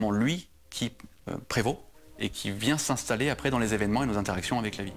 lui qui prévaut et qui vient s'installer après dans les événements et nos interactions avec la vie.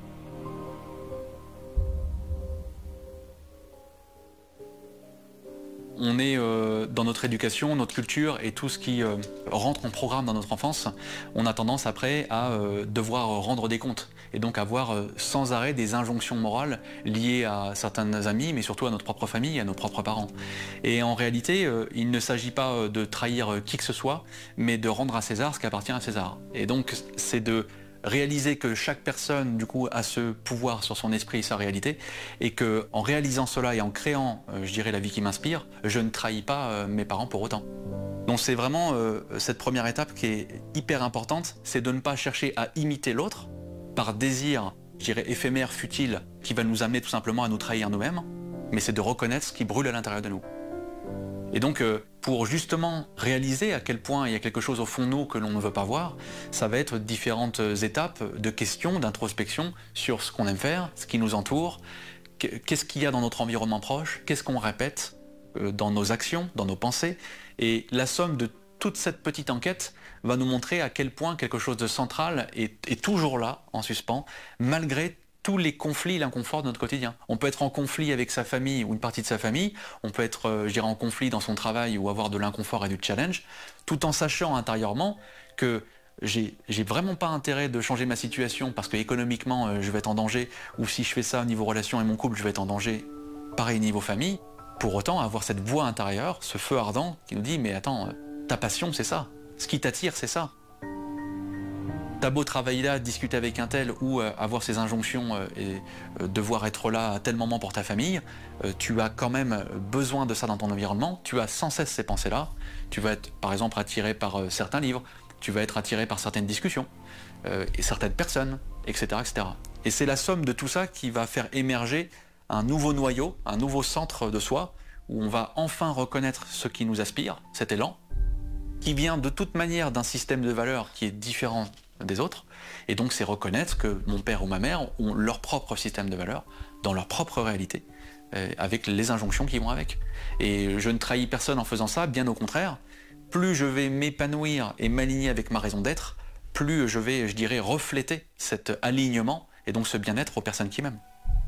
On est dans notre éducation, notre culture et tout ce qui rentre en programme dans notre enfance, on a tendance après à devoir rendre des comptes et donc avoir sans arrêt des injonctions morales liées à certains amis, mais surtout à notre propre famille et à nos propres parents. Et en réalité, il ne s'agit pas de trahir qui que ce soit, mais de rendre à César ce qui appartient à César. Et donc c'est de réaliser que chaque personne, du coup, a ce pouvoir sur son esprit et sa réalité, et que en réalisant cela et en créant, je dirais, la vie qui m'inspire, je ne trahis pas mes parents pour autant. Donc c'est vraiment cette première étape qui est hyper importante, c'est de ne pas chercher à imiter l'autre par désir, je dirais, éphémère, futile, qui va nous amener tout simplement à nous trahir nous-mêmes, mais c'est de reconnaître ce qui brûle à l'intérieur de nous. Et donc, pour justement réaliser à quel point il y a quelque chose au fond de nous que l'on ne veut pas voir, ça va être différentes étapes de questions, d'introspection sur ce qu'on aime faire, ce qui nous entoure, qu'est-ce qu'il y a dans notre environnement proche, qu'est-ce qu'on répète dans nos actions, dans nos pensées. Et la somme de toute cette petite enquête va nous montrer à quel point quelque chose de central est toujours là, en suspens, malgré tous les conflits, l'inconfort de notre quotidien. On peut être en conflit avec sa famille ou une partie de sa famille, on peut être, je dirais, en conflit dans son travail ou avoir de l'inconfort et du challenge, tout en sachant intérieurement que j'ai vraiment pas intérêt de changer ma situation parce que économiquement je vais être en danger, ou si je fais ça au niveau relation et mon couple, je vais être en danger, pareil niveau famille. Pour autant, avoir cette voix intérieure, ce feu ardent qui nous dit « mais attends, ta passion c'est ça, ce qui t'attire c'est ça ». T'as beau travailler là, discuter avec un tel ou avoir ces injonctions et devoir être là à tel moment pour ta famille, tu as quand même besoin de ça dans ton environnement, tu as sans cesse ces pensées-là, tu vas être par exemple attiré par certains livres, tu vas être attiré par certaines discussions, et certaines personnes, etc., etc. Et c'est la somme de tout ça qui va faire émerger un nouveau noyau, un nouveau centre de soi, où on va enfin reconnaître ce qui nous aspire, cet élan, qui vient de toute manière d'un système de valeurs qui est différent des autres, et donc c'est reconnaître que mon père ou ma mère ont leur propre système de valeurs, dans leur propre réalité, avec les injonctions qui vont avec. Et je ne trahis personne en faisant ça, bien au contraire, plus je vais m'épanouir et m'aligner avec ma raison d'être, plus je vais, je dirais, refléter cet alignement, et donc ce bien-être aux personnes qui m'aiment.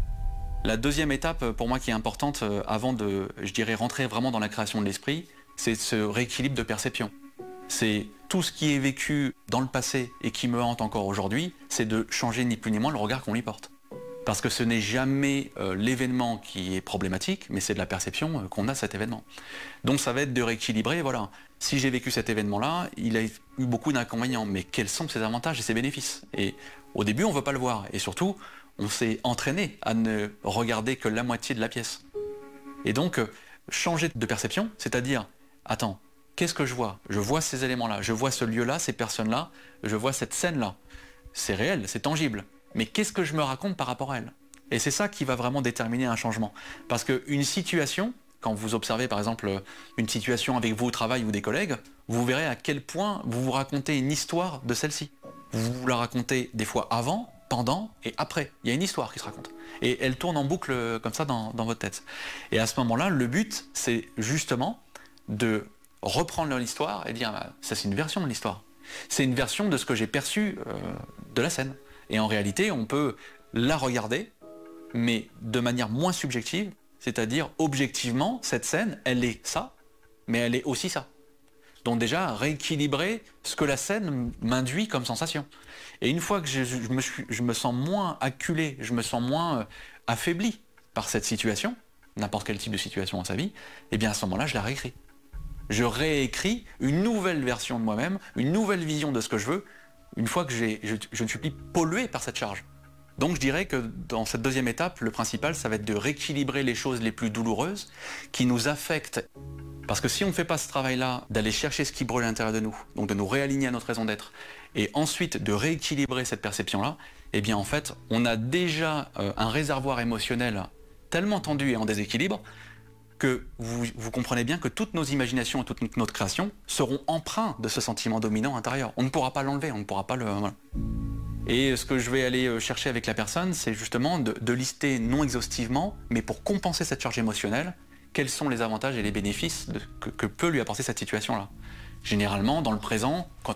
La deuxième étape, pour moi, qui est importante avant de, je dirais, rentrer vraiment dans la création de l'esprit, c'est ce rééquilibre de perception. C'est tout ce qui est vécu dans le passé et qui me hante encore aujourd'hui, c'est de changer ni plus ni moins le regard qu'on y porte. Parce que ce n'est jamais l'événement qui est problématique, mais c'est de la perception qu'on a de cet événement. Donc ça va être de rééquilibrer, voilà. Si j'ai vécu cet événement-là, il a eu beaucoup d'inconvénients, mais quels sont ses avantages et ses bénéfices? Et au début, on ne veut pas le voir. Et surtout, on s'est entraîné à ne regarder que la moitié de la pièce. Et donc, changer de perception, c'est-à-dire, attends, qu'est-ce que je vois? Je vois ces éléments-là, je vois ce lieu-là, ces personnes-là, je vois cette scène-là. C'est réel, c'est tangible. Mais qu'est-ce que je me raconte par rapport à elle? Et c'est ça qui va vraiment déterminer un changement. Parce qu'une situation, quand vous observez par exemple une situation avec vous au travail ou des collègues, vous verrez à quel point vous vous racontez une histoire de celle-ci. Vous vous la racontez des fois avant, pendant et après. Il y a une histoire qui se raconte. Et elle tourne en boucle comme ça dans votre tête. Et à ce moment-là, le but, c'est justement de reprendre l'histoire et dire ça c'est une version de l'histoire. C'est une version de ce que j'ai perçu de la scène. Et en réalité, on peut la regarder, mais de manière moins subjective, c'est-à-dire objectivement, cette scène, elle est ça, mais elle est aussi ça. Donc déjà, rééquilibrer ce que la scène m'induit comme sensation. Et une fois que je me sens moins acculé, je me sens moins affaibli par cette situation, n'importe quel type de situation dans sa vie, et bien à ce moment-là, je la réécris. Je réécris une nouvelle version de moi-même, une nouvelle vision de ce que je veux, une fois que je ne suis plus pollué par cette charge. Donc je dirais que dans cette deuxième étape, le principal, ça va être de rééquilibrer les choses les plus douloureuses qui nous affectent. Parce que si on ne fait pas ce travail-là, d'aller chercher ce qui brûle à l'intérieur de nous, donc de nous réaligner à notre raison d'être, et ensuite de rééquilibrer cette perception-là, eh bien en fait, on a déjà un réservoir émotionnel tellement tendu et en déséquilibre que vous comprenez bien que toutes nos imaginations et toute notre création seront empreintes de ce sentiment dominant intérieur. On ne pourra pas l'enlever, on ne pourra pas le... Voilà. Et ce que je vais aller chercher avec la personne, c'est justement de lister non exhaustivement, mais pour compenser cette charge émotionnelle, quels sont les avantages et les bénéfices que peut lui apporter cette situation-là. Généralement, dans le présent, quand